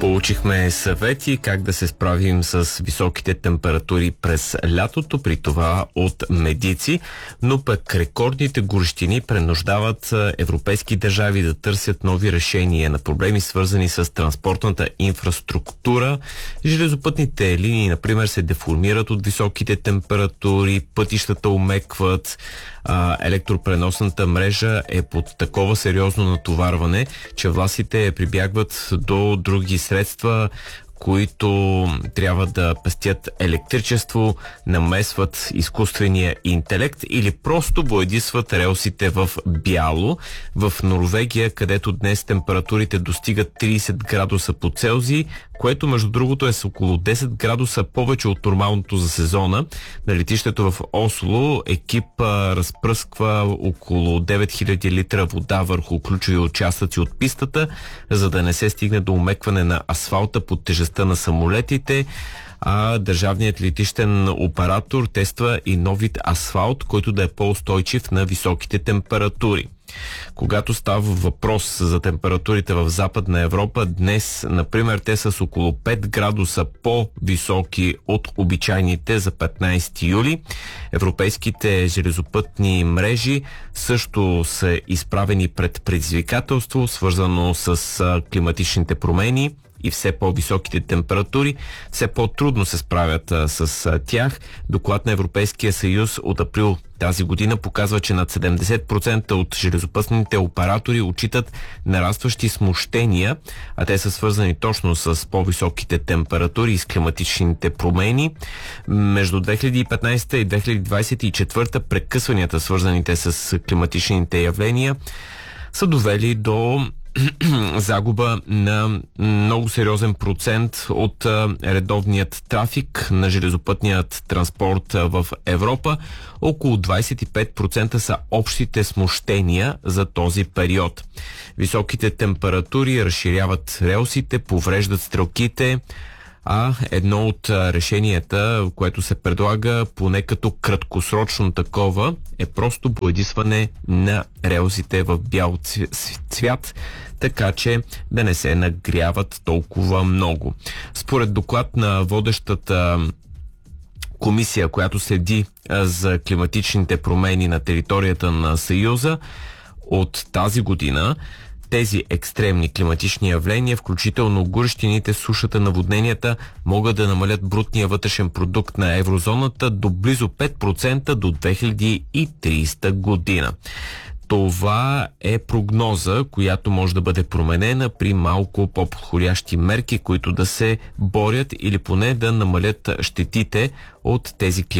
Получихме съвети как да се справим с високите температури през лятото, при това от медици, но пък рекордните горещини принуждават европейски държави да търсят нови решения на проблеми, свързани с транспортната инфраструктура. Железопътните линии, например, се деформират от високите температури, пътищата омекват, електропреносната мрежа е под такова сериозно натоварване, че властите прибягват до други средства, които трябва да пестят електричество, намесват изкуствения интелект или просто боядисват релсите в бяло. В Норвегия, където днес температурите достигат 30 градуса по Целзий, което между другото е с около 10 градуса повече от нормалното за сезона. На летището в Осло екип разпръсква около 9000 литра вода върху ключови участъци от пистата, за да не се стигне до омекване на асфалта под тежестта на самолетите. А държавният летищен оператор тества и нов вид асфалт, който да е по-устойчив на високите температури. Когато става въпрос за температурите в Западна Европа, днес, например, те са с около 5 градуса по-високи от обичайните за 15 юли. Европейските железопътни мрежи също са изправени пред предизвикателство, свързано с климатичните промени и все по-високите температури, все по-трудно се справят с тях. Доклад на Европейския съюз от април тази година показва, че над 70% от железопътните оператори отчитат нарастващи смущения, а те са свързани точно с по-високите температури и с климатичните промени. Между 2015 и 2024 прекъсванията, свързаните с климатичните явления, са довели до загуба на много сериозен процент от редовният трафик на железопътният транспорт в Европа. Около 25% са общите смущения за този период. Високите температури разширяват релсите, повреждат стрелките, а едно от решенията, което се предлага поне като краткосрочно такова, е просто боядисване на релсите в бял цвят, така че да не се нагряват толкова много. Според доклад на водещата комисия, която следи за климатичните промени на територията на Съюза, от тази година тези екстремни климатични явления, включително горещините, сушата, наводненията, могат да намалят брутния вътрешен продукт на еврозоната до близо 5% до 2030 година. Това е прогноза, която може да бъде променена при малко по-подходящи мерки, които да се борят или поне да намалят щетите от тези климатични